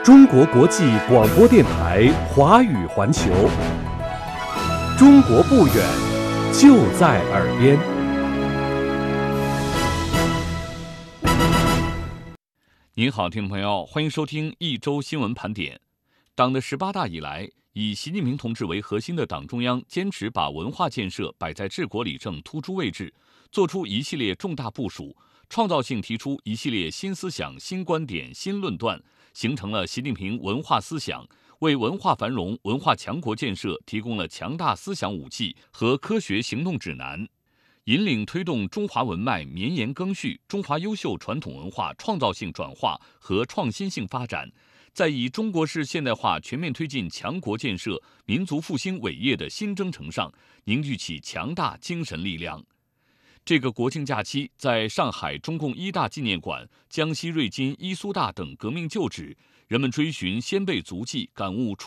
中国国际广播电台华语环球，中国不远，就在耳边。 您好，听众朋友，欢迎收听一周新闻盘点。党的18大以来，以习近平同志为核心的党中央坚持把文化建设摆在治国理政突出位置，做出一系列重大部署，创造性提出一系列新思想、新观点、新论断，形成了习近平文化思想，为文化繁荣、文化强国建设提供了强大思想武器和科学行动指南，引领推动中华文脉绵延更续，中华优秀传统文化创造性转化和创新性发展，在以中国式现代化全面推进强国建设、民族复兴伟业的新征程上凝聚起强大精神力量。这个国庆假期，在上海中共一大纪念馆、江西瑞金伊苏大等革命旧址，人们追寻先辈足迹，感悟